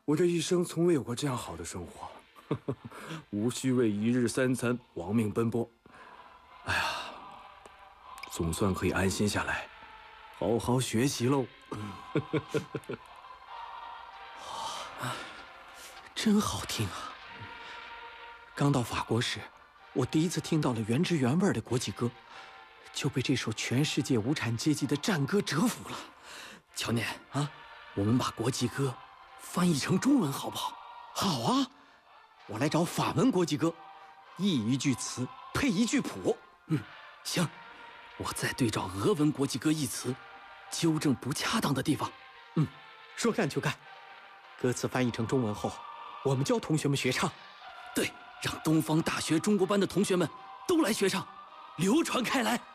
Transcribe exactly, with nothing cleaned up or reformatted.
我这一生从未有过这样好的生活，无需为一日三餐亡命奔波。哎呀，总算可以安心下来，好好学习喽。 哇，真好听啊！刚到法国时，我第一次听到了原汁原味的国际歌，就被这首全世界无产阶级的战歌折服了。 乔念啊，我们把国际歌翻译成中文好不好？ 好啊，我来找法文国际歌，译一句词配一句谱。 嗯，行，我再对照俄文国际歌译词，纠正不恰当的地方。 嗯，说干就干。歌词翻译成中文后，我们教同学们学唱。 对，让东方大学中国班的同学们都来学唱，流传开来。